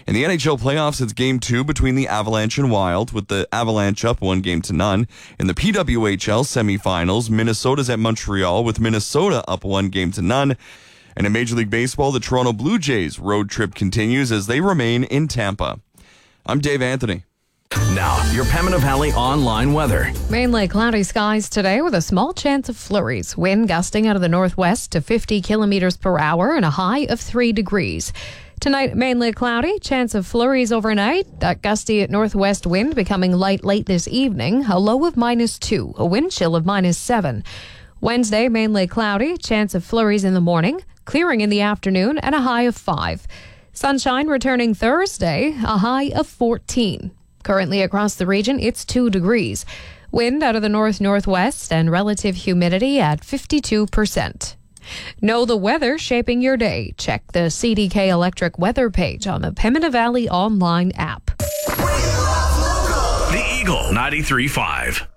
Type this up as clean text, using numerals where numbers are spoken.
In the NHL playoffs, it's Game 2 between the Avalanche and Wild, with the Avalanche up 1-0. In the PWHL semifinals, Minnesota's at Montreal, with Minnesota up 1-0. And in Major League Baseball, the Toronto Blue Jays road trip continues as they remain in Tampa. I'm Dave Anthony. Now, your Pembina Valley online weather. Mainly cloudy skies today with a small chance of flurries. Wind gusting out of the northwest to 50 kilometers per hour and a high of 3 degrees. Tonight, mainly cloudy, chance of flurries overnight. That gusty northwest wind becoming light late this evening. A low of -2, a wind chill of -7. Wednesday, mainly cloudy, chance of flurries in the morning, clearing in the afternoon, and a high of 5. Sunshine returning Thursday, a high of 14. Currently across the region, it's 2 degrees. Wind out of the north-northwest and relative humidity at 52%. Know the weather shaping your day. Check the CDK Electric weather page on the Pembina Valley online app. The Eagle 93.5.